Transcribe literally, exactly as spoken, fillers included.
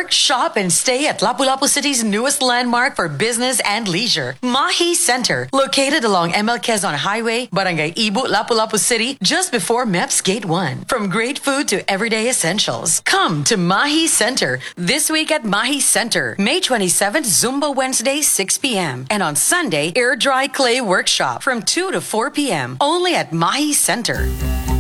work, shop, and stay at Lapu-Lapu City's newest landmark for business and leisure, Mahi Center, located along M L Quezon Highway, Barangay Ibu, Lapu-Lapu City, just before M E P S Gate one. From great food to everyday essentials, come to Mahi Center this week at Mahi Center, May twenty-seventh, Zumba Wednesday, six p.m. and on Sunday, Air Dry Clay Workshop from two to four p.m. only at Mahi Center.